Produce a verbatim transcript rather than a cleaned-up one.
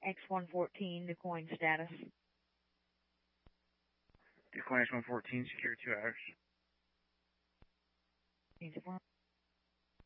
X one fourteen, decoying status. Decoying X one fourteen, secure two hours. Needs a